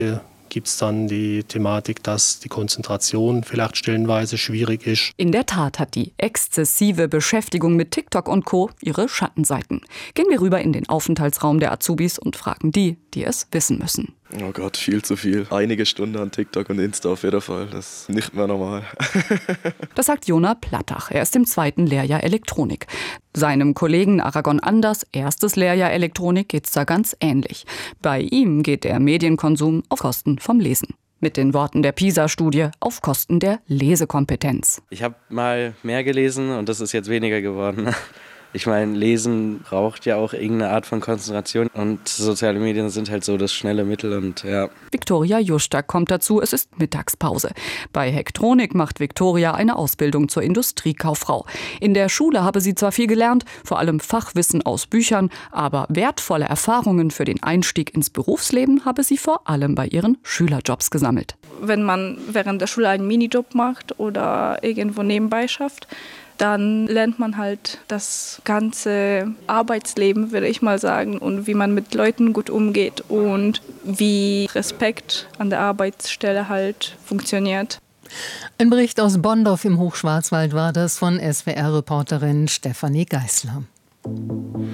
gibt es dann die Thematik, dass die Konzentration vielleicht stellenweise schwierig ist. In der Tat hat die exzessive Beschäftigung mit TikTok und Co. ihre Schattenseiten. Gehen wir rüber in den Aufenthaltsraum der Azubis und fragen die, die es wissen müssen. Oh Gott, viel zu viel. Einige Stunden an TikTok und Insta auf jeden Fall. Das ist nicht mehr normal. Das sagt Jona Plattach. Er ist im 2. Lehrjahr Elektronik. Seinem Kollegen Aragon Anders, erstes Lehrjahr Elektronik, geht's da ganz ähnlich. Bei ihm geht der Medienkonsum auf Kosten vom Lesen. Mit den Worten der PISA-Studie auf Kosten der Lesekompetenz. Ich habe mal mehr gelesen und das ist jetzt weniger geworden. Ich meine, Lesen braucht ja auch irgendeine Art von Konzentration und soziale Medien sind halt so das schnelle Mittel und ja. Viktoria Justak kommt dazu, es ist Mittagspause. Bei Hektronik macht Viktoria eine Ausbildung zur Industriekauffrau. In der Schule habe sie zwar viel gelernt, vor allem Fachwissen aus Büchern, aber wertvolle Erfahrungen für den Einstieg ins Berufsleben habe sie vor allem bei ihren Schülerjobs gesammelt. Wenn man während der Schule einen Minijob macht oder irgendwo nebenbei schafft, dann lernt man halt das ganze Arbeitsleben, würde ich mal sagen, und wie man mit Leuten gut umgeht und wie Respekt an der Arbeitsstelle halt funktioniert. Ein Bericht aus Bonndorf im Hochschwarzwald war das von SWR-Reporterin Stefanie Geißler.